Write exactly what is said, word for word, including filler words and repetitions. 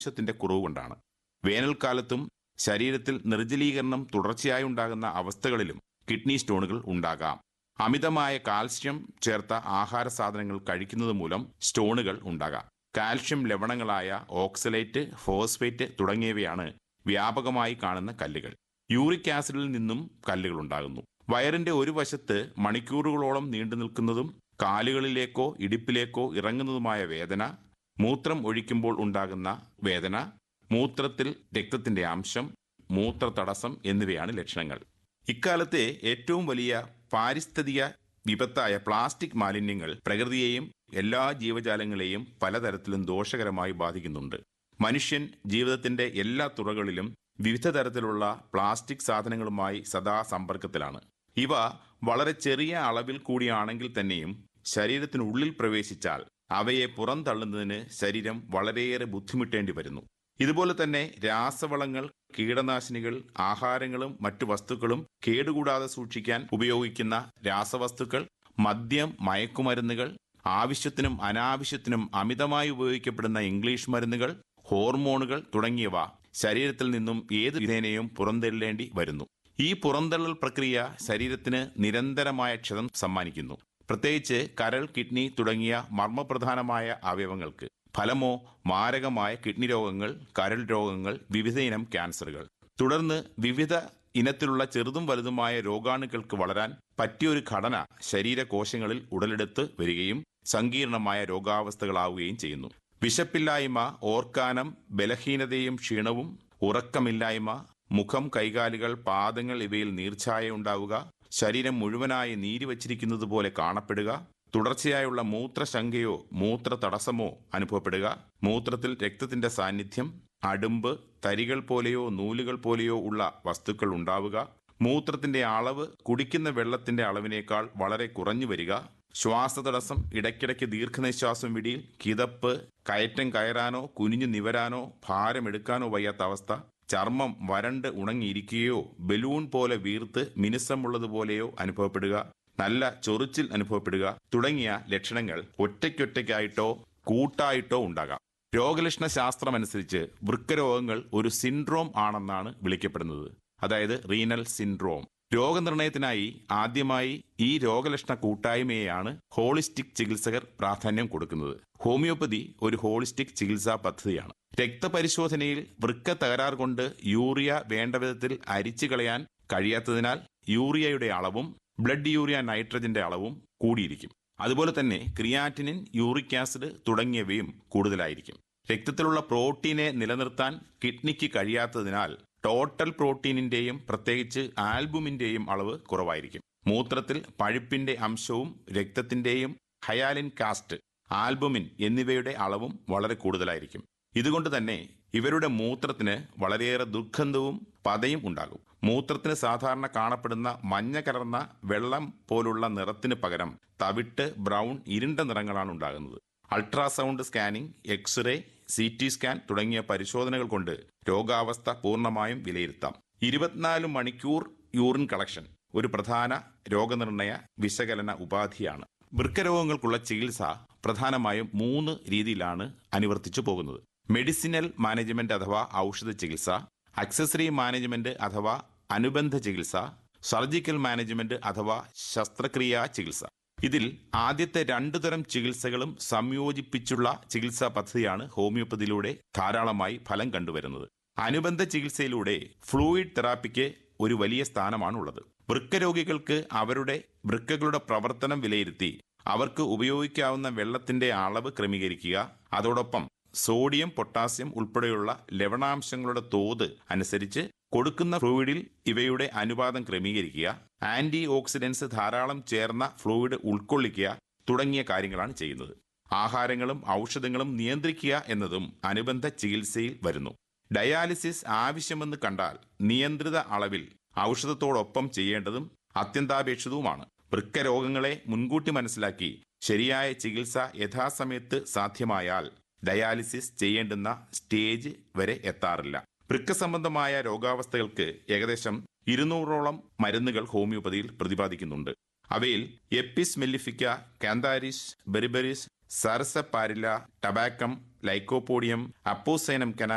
ജലാംശത്തിന്റെ കുറവ് കൊണ്ടാണ്. വേനൽക്കാലത്തും ശരീരത്തിൽ നിർജ്ജലീകരണം തുടർച്ചയായി ഉണ്ടാകുന്ന അവസ്ഥകളിലും കിഡ്നി സ്റ്റോണുകൾ ഉണ്ടാകാം. അമിതമായ കാൽസ്യം ചേർത്ത ആഹാര സാധനങ്ങൾ കഴിക്കുന്നത് മൂലം സ്റ്റോണുകൾ ഉണ്ടാകാം. കാൽഷ്യം ലവണങ്ങളായ ഓക്സലേറ്റ്, ഫോസ്ഫേറ്റ് തുടങ്ങിയവയാണ് വ്യാപകമായി കാണുന്ന കല്ലുകൾ. യൂറിക് ആസിഡിൽ നിന്നും കല്ലുകൾ ഉണ്ടാകുന്നു. വയറിന്റെ ഒരു വശത്ത് മണിക്കൂറുകളോളം നീണ്ടു നിൽക്കുന്നതും കാലുകളിലേക്കോ ഇടുപ്പിലേക്കോ ഇറങ്ങുന്നതുമായ വേദന, മൂത്രം ഒഴിക്കുമ്പോൾ ഉണ്ടാകുന്ന വേദന, മൂത്രത്തിൽ രക്തത്തിന്റെ അംശം, മൂത്ര തടസ്സം എന്നിവയാണ് ലക്ഷണങ്ങൾ. ഇക്കാലത്തെ ഏറ്റവും വലിയ പാരിസ്ഥിതിക വിപത്തായ പ്ലാസ്റ്റിക് മാലിന്യങ്ങൾ പ്രകൃതിയെയും എല്ലാ ജീവജാലങ്ങളെയും പലതരത്തിലും ദോഷകരമായി ബാധിക്കുന്നുണ്ട്. മനുഷ്യൻ ജീവിതത്തിന്റെ എല്ലാ തുറകളിലും വിവിധ തരത്തിലുള്ള പ്ലാസ്റ്റിക് സാധനങ്ങളുമായി സദാ സമ്പർക്കത്തിലാണ്. ഇവ വളരെ ചെറിയ അളവിൽ കൂടിയാണെങ്കിൽ തന്നെയും ശരീരത്തിനുള്ളിൽ പ്രവേശിച്ചാൽ അവയെ പുറന്തള്ളുന്നതിന് ശരീരം വളരെയേറെ ബുദ്ധിമുട്ടേണ്ടി വരുന്നു. ഇതുപോലെ തന്നെ രാസവളങ്ങൾ, കീടനാശിനികൾ, ആഹാരങ്ങളും മറ്റു വസ്തുക്കളും കേടുകൂടാതെ സൂക്ഷിക്കാൻ ഉപയോഗിക്കുന്ന രാസവസ്തുക്കൾ, മദ്യം, മയക്കുമരുന്നുകൾ, ആവശ്യത്തിനും അനാവശ്യത്തിനും അമിതമായി ഉപയോഗിക്കപ്പെടുന്ന ഇംഗ്ലീഷ് മരുന്നുകൾ, ഹോർമോണുകൾ തുടങ്ങിയവ ശരീരത്തിൽ നിന്നും ഏത് വിധേനയും പുറന്തള്ളേണ്ടി വരുന്നു. ഈ പുറന്തള്ളൽ പ്രക്രിയ ശരീരത്തിന് നിരന്തരമായ ക്ഷതം സമ്മാനിക്കുന്നു. പ്രത്യേകിച്ച് കരൾ, കിഡ്നി തുടങ്ങിയ മർമ്മപ്രധാനമായ അവയവങ്ങൾക്ക്. ഫലമോ മാരകമായ കിഡ്നി രോഗങ്ങൾ, കരൾ രോഗങ്ങൾ, വിവിധയിനം ക്യാൻസറുകൾ. തുടർന്ന് വിവിധ ഇനത്തിലുള്ള ചെറുതും വലുതുമായ രോഗാണുക്കൾക്ക് വളരാൻ പറ്റിയൊരു ഘടന ശരീരകോശങ്ങളിൽ ഉടലെടുത്ത് വരികയും സങ്കീർണമായ രോഗാവസ്ഥകളാവുകയും ചെയ്യുന്നു. വിശപ്പില്ലായ്മ, ഓർക്കാനം, ബലഹീനതയും ക്ഷീണവും, ഉറക്കമില്ലായ്മ, മുഖം, കൈകാലുകൾ, പാദങ്ങൾ ഇവയിൽ നീർച്ഛായ ഉണ്ടാവുക, ശരീരം മുഴുവനായി നീരി വച്ചിരിക്കുന്നത് പോലെ കാണപ്പെടുക, തുടർച്ചയായുള്ള മൂത്രശങ്കയോ മൂത്ര തടസ്സമോ അനുഭവപ്പെടുക, മൂത്രത്തിൽ രക്തത്തിന്റെ സാന്നിധ്യം, അടുമ്പ്, തരികൾ പോലെയോ നൂലുകൾ പോലെയോ ഉള്ള വസ്തുക്കൾ ഉണ്ടാവുക, മൂത്രത്തിന്റെ അളവ് കുടിക്കുന്ന വെള്ളത്തിന്റെ അളവിനേക്കാൾ വളരെ കുറഞ്ഞു വരിക, ശ്വാസതടസ്സം, ഇടയ്ക്കിടയ്ക്ക് ദീർഘനിശ്വാസം വിടിയിൽ, കിതപ്പ്, കയറ്റം കയറാനോ കുനിഞ്ഞു നിവരാനോ ഭാരമെടുക്കാനോ വയ്യാത്ത അവസ്ഥ, ചർമ്മം വരണ്ട് ഉണങ്ങിയിരിക്കുകയോ ബലൂൺ പോലെ വീർത്ത് മിനുസമുള്ളതുപോലെയോ അനുഭവപ്പെടുക, നല്ല ചൊറിച്ചിൽ അനുഭവപ്പെടുക തുടങ്ങിയ ലക്ഷണങ്ങൾ ഒറ്റയ്ക്കൊറ്റയ്ക്കായിട്ടോ കൂട്ടായിട്ടോ ഉണ്ടാകാം. രോഗലക്ഷണ ശാസ്ത്രമനുസരിച്ച് വൃക്കരോഗങ്ങൾ ഒരു സിൻഡ്രോം ആണെന്നാണ് വിളിക്കപ്പെടുന്നത്, അതായത് റീനൽ സിൻഡ്രോം. രോഗനിർണയത്തിനായി ആദ്യമായി ഈ രോഗലക്ഷണ കൂട്ടായ്മയെയാണ് ഹോളിസ്റ്റിക് ചികിത്സകർ പ്രാധാന്യം കൊടുക്കുന്നത്. ഹോമിയോപ്പതി ഒരു ഹോളിസ്റ്റിക് ചികിത്സാ പദ്ധതിയാണ്. രക്തപരിശോധനയിൽ വൃക്ക തകരാർ കൊണ്ട് യൂറിയ വേണ്ട വിധത്തിൽ അരിച്ചു കളയാൻ കഴിയാത്തതിനാൽ യൂറിയയുടെ അളവും ബ്ലഡ് യൂറിയ നൈട്രജന്റെ അളവും കൂടിയിരിക്കും. അതുപോലെ തന്നെ ക്രിയാറ്റിനിൻ, യൂറിക് ആസിഡ് തുടങ്ങിയവയും കൂടുതലായിരിക്കും. രക്തത്തിലുള്ള പ്രോട്ടീനെ നിലനിർത്താൻ കിഡ്നിക്ക് കഴിയാത്തതിനാൽ ടോട്ടൽ പ്രോട്ടീനിന്റെയും പ്രത്യേകിച്ച് ആൽബുമിന്റെയും അളവ് കുറവായിരിക്കും. മൂത്രത്തിൽ പഴുപ്പിന്റെ അംശവും രക്തത്തിന്റെയും ഹയാലിൻ കാസ്റ്റ്, ആൽബുമിൻ എന്നിവയുടെ അളവും വളരെ കൂടുതലായിരിക്കും. ഇതുകൊണ്ട് തന്നെ ഇവരുടെ മൂത്രത്തിന് വളരെയേറെ ദുർഗന്ധവും പതയും ഉണ്ടാകും. മൂത്രത്തിന് സാധാരണ കാണപ്പെടുന്ന മഞ്ഞ കലർന്ന വെള്ളം പോലുള്ള നിറത്തിന് പകരം തവിട്ട്, ബ്രൗൺ, ഇരുണ്ട നിറങ്ങളാണ് ഉണ്ടാകുന്നത്. Ultrasound scanning, x-ray, C T scan തുടങ്ങിയ പരിശോധനകൾ കൊണ്ട് രോഗാവസ്ഥ പൂർണ്ണമായും വിലയിരുത്താം. ഇരുപത്തിനാല് മണിക്കൂർ യൂറിൻ കളക്ഷൻ ഒരു പ്രധാന രോഗനിർണയ വിശകലന ഉപാധിയാണ്. വൃക്കരോഗങ്ങൾക്കുള്ള ചികിത്സ പ്രധാനമായും മൂന്ന് രീതിയിലാണ് അനുവർത്തിച്ചു പോകുന്നത്. മെഡിസിനൽ മാനേജ്മെന്റ് അഥവാ ഔഷധ ചികിത്സ, അക്സസറി മാനേജ്മെന്റ് അഥവാ അനുബന്ധ ചികിത്സ, സർജിക്കൽ മാനേജ്മെന്റ് അഥവാ ശസ്ത്രക്രിയാ ചികിത്സ. ഇതിൽ ആദ്യത്തെ രണ്ടു തരം ചികിത്സകളും സംയോജിപ്പിച്ചുള്ള ചികിത്സാ പദ്ധതിയാണ് ഹോമിയോപ്പതിയിലൂടെ ധാരാളമായി ഫലം കണ്ടുവരുന്നത്. അനുബന്ധ ചികിത്സയിലൂടെ ഫ്ലൂയിഡ് തെറാപ്പിക്ക് ഒരു വലിയ സ്ഥാനമാണുള്ളത്. വൃക്കരോഗികൾക്ക് അവരുടെ വൃക്കകളുടെ പ്രവർത്തനം വിലയിരുത്തി അവർക്ക് ഉപയോഗിക്കാവുന്ന വെള്ളത്തിന്റെ അളവ് ക്രമീകരിക്കുക, അതോടൊപ്പം സോഡിയം, പൊട്ടാസ്യം ഉൾപ്പെടെയുള്ള ലവണാംശങ്ങളുടെ തോത് അനുസരിച്ച് കൊടുക്കുന്ന ഫ്ലൂയിഡിൽ ഇവയുടെ അനുപാതം ക്രമീകരിക്കുക, ആന്റി ഓക്സിഡൻസ് ധാരാളം ചേർന്ന ഫ്ലൂയിഡ് ഉൾക്കൊള്ളിക്കുക തുടങ്ങിയ കാര്യങ്ങളാണ് ചെയ്യുന്നത്. ആഹാരങ്ങളും ഔഷധങ്ങളും നിയന്ത്രിക്കുക എന്നതും അനുബന്ധ ചികിത്സയിൽ വരുന്നു. ഡയാലിസിസ് ആവശ്യമെന്ന് കണ്ടാൽ നിയന്ത്രിത അളവിൽ ഔഷധത്തോടൊപ്പം ചെയ്യേണ്ടതും അത്യന്താപേക്ഷിതവുമാണ്. വൃക്കരോഗങ്ങളെ മുൻകൂട്ടി മനസ്സിലാക്കി ശരിയായ ചികിത്സ യഥാസമയത്ത് സാധ്യമായാൽ ഡയാലിസിസ് ചെയ്യേണ്ടുന്ന സ്റ്റേജ് വരെ എത്താറില്ല. വൃക്ക സംബന്ധമായ രോഗാവസ്ഥകൾക്ക് ഏകദേശം ഇരുന്നൂറോളം മരുന്നുകൾ ഹോമിയോപ്പതിയിൽ പ്രതിപാദിക്കുന്നുണ്ട്. അവയിൽ എപ്പിസ് മെല്ലിഫിക്ക, കാന്താരിസ്, ബെറിബെറിസ്, സാരസപ്പാരില്ല, ടബാക്കം, ലൈക്കോപോഡിയം, അപ്പോസൈനം കന